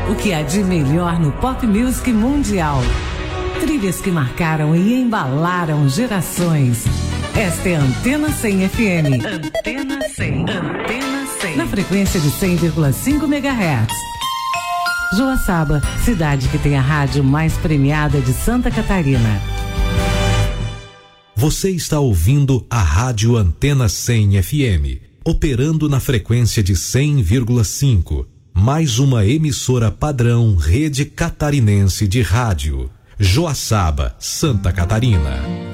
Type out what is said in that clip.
O que há de melhor no pop music mundial. Trilhas que marcaram e embalaram gerações. Esta é a Antena 100 FM. Antena 100. Antena 100. Na frequência de 100,5 MHz. Joaçaba, cidade que tem a rádio mais premiada de Santa Catarina. Você está ouvindo a Rádio Antena 100 FM, operando na frequência de 100,5. Mais uma emissora padrão Rede Catarinense de Rádio. Joaçaba, Santa Catarina.